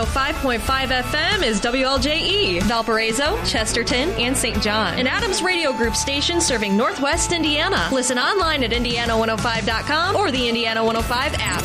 105.5 FM is WLJE, Valparaiso, Chesterton, and St. John. An Adams Radio Group station serving Northwest Indiana. Listen online at Indiana105.com or the Indiana 105 app.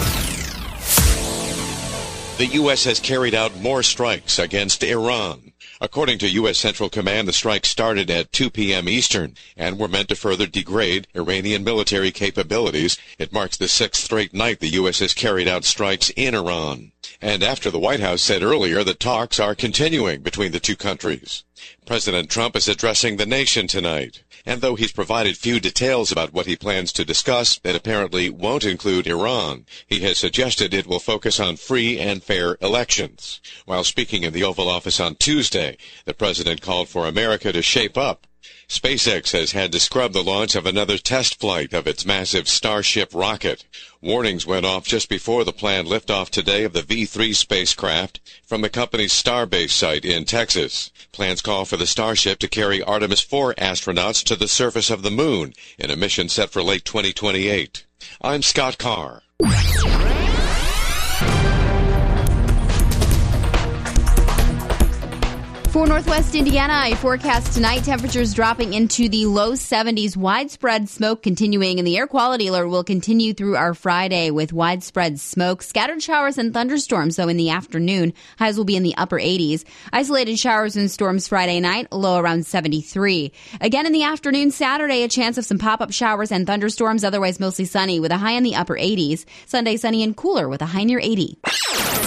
The U.S. has carried out more strikes against Iran. According to U.S. Central Command, the strikes started at 2 p.m. Eastern and were meant to further degrade Iranian military capabilities. It marks the sixth straight night the U.S. has carried out strikes in Iran. And after the White House said earlier that talks are continuing between the two countries. President Trump is addressing the nation tonight. And though he's provided few details about what he plans to discuss that apparently won't include Iran, he has suggested it will focus on free and fair elections. While speaking in the Oval Office on Tuesday, the president called for America to shape up. SpaceX has had to scrub the launch of another test flight of its massive Starship rocket. Warnings went off just before the planned liftoff today of the V3 spacecraft from the company's Starbase site in Texas. Plans call for the Starship to carry Artemis 4 astronauts to the surface of the moon in a mission set for late 2028. I'm Scott Carr. For Northwest Indiana, a forecast tonight, temperatures dropping into the low 70s, widespread smoke continuing, and the air quality alert will continue through our Friday with widespread smoke. Scattered showers and thunderstorms, though, in the afternoon. Highs will be in the upper 80s. Isolated showers and storms Friday night, low around 73. Again in the afternoon, Saturday, a chance of some pop-up showers and thunderstorms, otherwise mostly sunny with a high in the upper 80s. Sunday, sunny and cooler with a high near 80.